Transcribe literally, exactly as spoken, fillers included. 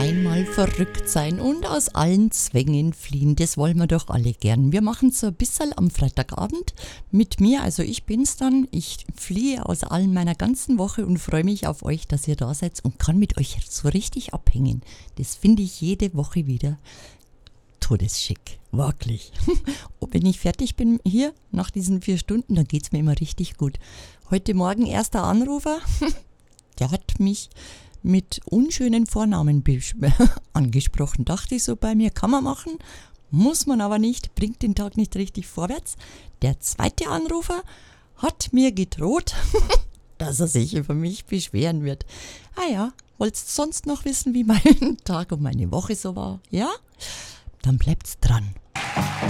Einmal verrückt sein und aus allen Zwängen fliehen, das wollen wir doch alle gern. Wir machen es so ein bisschen am Freitagabend mit mir, also ich bin's dann. Ich fliehe aus allen meiner ganzen Woche und freue mich auf euch, dass ihr da seid und kann mit euch so richtig abhängen. Das finde ich jede Woche wieder todesschick, wirklich. Und wenn ich fertig bin hier nach diesen vier Stunden, dann geht's mir immer richtig gut. Heute Morgen erster Anrufer, der hat mich mit unschönen Vornamen angesprochen. Dachte ich so bei mir, kann man machen, muss man aber nicht, bringt den Tag nicht richtig vorwärts. Der zweite Anrufer hat mir gedroht, dass er sich über mich beschweren wird. Ah ja, wolltest sonst noch wissen, wie mein Tag und meine Woche so war? Ja? Dann bleibt's dran.